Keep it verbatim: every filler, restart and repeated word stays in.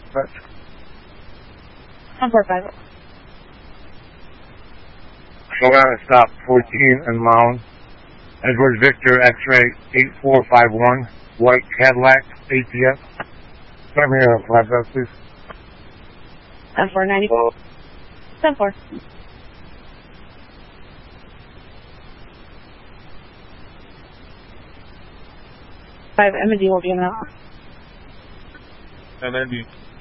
But ten four five. slow down and stop fourteen and Mound. Edward Victor X-ray eight four five one. White Cadillac A T F. Come here on flat bus, please. ten four ninety four. ten four. Five M and D will be in an hour. M and D.